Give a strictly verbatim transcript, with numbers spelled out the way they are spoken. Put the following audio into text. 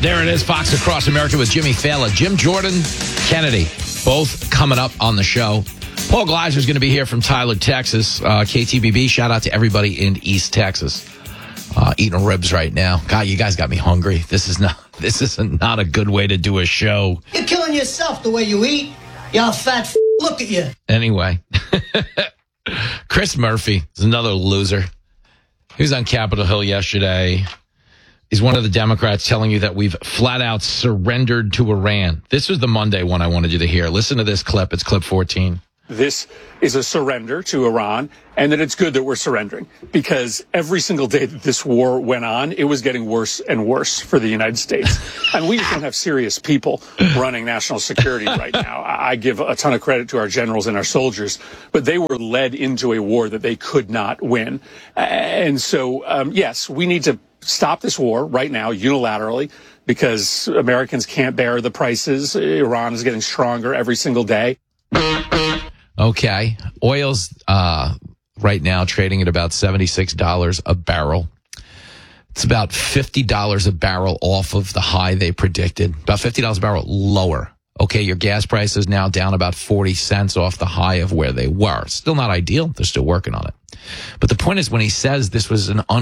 There it is, Fox Across America with Jimmy Fallon. Jim Jordan, Kennedy, both coming up on the show. Paul Gleiser is going to be here from Tyler, Texas. Uh, K T B B, shout out to everybody in East Texas. Uh, eating ribs right now. God, you guys got me hungry. This is not this is not a good way to do a show. You're killing yourself the way you eat. Y'all fat f- look at you. Anyway, Chris Murphy is another loser. He was on Capitol Hill yesterday. He's one of the Democrats telling you that we've flat out surrendered to Iran. This was the Monday one I wanted you to hear. Listen to this clip. It's clip fourteen. This is a surrender to Iran, and that it's good that we're surrendering, because every single day that this war went on, it was getting worse and worse for the United States. And we just don't have serious people running national security right now. I give a ton of credit to our generals and our soldiers, but they were led into a war that they could not win. And so, um, yes, we need to stop this war right now unilaterally, because Americans can't bear the prices. Iran is getting stronger every single day. Okay. Oil's uh, right now trading at about seventy-six dollars a barrel. It's about fifty dollars a barrel off of the high they predicted. About fifty dollars a barrel lower. Okay, your gas price is now down about forty cents off the high of where they were. Still not ideal. They're still working on it. But the point is, when he says this was an un-